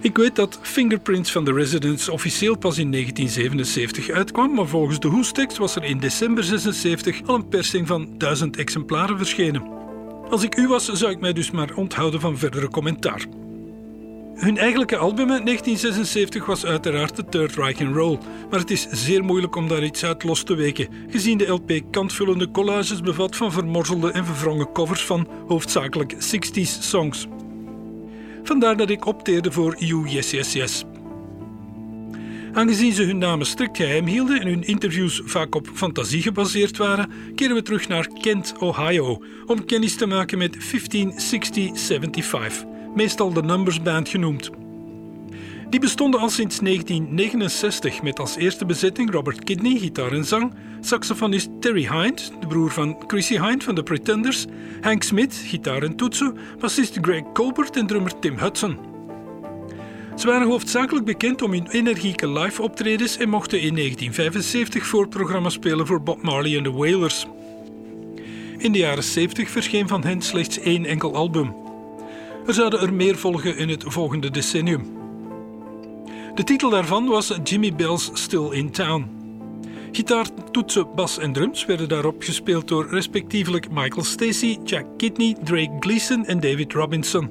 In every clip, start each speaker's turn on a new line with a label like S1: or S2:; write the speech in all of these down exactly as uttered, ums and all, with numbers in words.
S1: Ik weet dat Fingerprints van The Residents officieel pas in negentien zevenenzeventig uitkwam, maar volgens de Who's-tekst was er in december zesenzeventig al een persing van duizend exemplaren verschenen. Als ik u was, zou ik mij dus maar onthouden van verdere commentaar. Hun eigenlijke album uit negentien zesenzeventig was uiteraard The Third Reich and Roll, maar het is zeer moeilijk om daar iets uit los te weken, gezien de L P kantvullende collages bevat van vermorzelde en verwrongen covers van hoofdzakelijk zestig's songs. Vandaar dat ik opteerde voor You Yes Yes Yes. Aangezien ze hun namen strikt geheim hielden en hun interviews vaak op fantasie gebaseerd waren, keren we terug naar Kent, Ohio, om kennis te maken met vijftien zestig zevenenzeventig, meestal de Numbers Band genoemd. Die bestonden al sinds negentien negenenzestig met als eerste bezetting Robert Kidney, gitaar en zang, saxofonist Terry Hind, de broer van Chrissy Hind van The Pretenders, Hank Smith, gitaar en toetsen, bassist Greg Colbert en drummer Tim Hudson. Ze waren hoofdzakelijk bekend om hun energieke live optredens en mochten in negentien vijfenzeventig voorprogramma spelen voor Bob Marley en The Wailers. In de jaren zeventig verscheen van hen slechts één enkel album. Er zouden er meer volgen in het volgende decennium. De titel daarvan was Jimmy Bell's Still in Town. Gitaar, toetsen, bas en drums werden daarop gespeeld door respectievelijk Michael Stacy, Jack Kidney, Drake Gleason en David Robinson.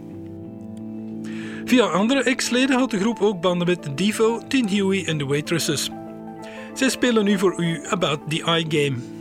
S1: Via andere ex-leden had de groep ook banden met Devo, Tin Huey en The Waitresses. Zij spelen nu voor u About the Eye Game.